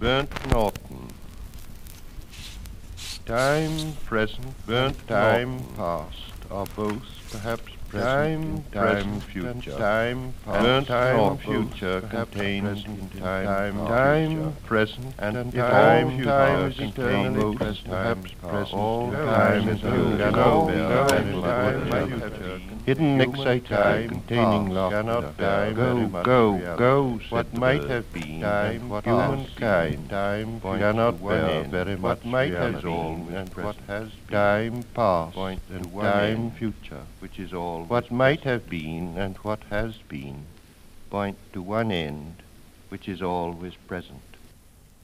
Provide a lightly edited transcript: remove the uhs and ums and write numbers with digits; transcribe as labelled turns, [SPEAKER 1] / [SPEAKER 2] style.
[SPEAKER 1] Bernd Norton. Time present, Bernd time past are both perhaps present time future. Time past, time future contained in time present and time is eternally present, perhaps present. All time is future, hidden excitation containing laughter. Go, what might have been, and what humankind cannot bear very much. What might have been and what has been. Time past and time future, which is all. What might have been and what has been point to one end, which is always present.